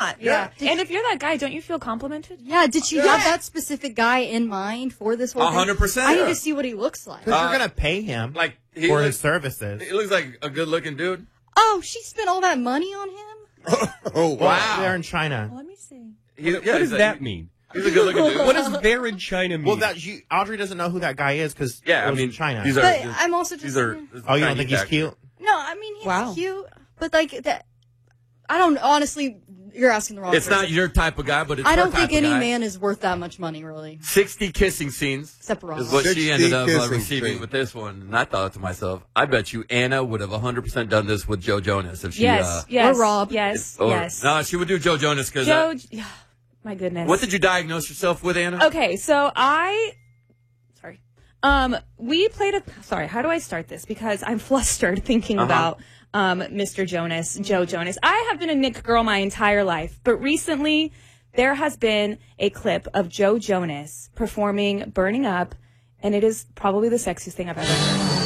not. Yeah. And if you're that guy, don't you feel complimented? Yeah, did she have that specific guy in mind for this whole thing? 100%. I need to see what he looks like. Because you're going to pay him for his services. He looks like a good-looking dude. Oh, she spent all that money on him? Oh, wow. They're in China. Let me see. What does that mean? He's a good-looking dude. What does there in China mean? Well, Audrey doesn't know who that guy is because in China. But I'm also just Oh, you don't think he's cute? No, I mean, he's cute. But, like, that, I don't, honestly, you're asking the wrong It's person. not your type of guy, but it's I her don't type think any of guy. man is worth that much money, really. 60 kissing scenes Except Ross. is what she ended up 60 receiving kissing with this one. And I thought to myself, I bet you Anna would have 100% done this with Joe Jonas if she... Yes. Or Rob. Yes. or- Yes. No, she would do Joe Jonas because... Joe, my goodness. what did you diagnose yourself with, Anna? Okay, so we played sorry, how do I start this? Because I'm flustered thinking about Mr. Jonas, Joe Jonas. I have been a Nick girl my entire life, but recently there has been a clip of Joe Jonas performing Burning Up, and it is probably the sexiest thing I've ever heard.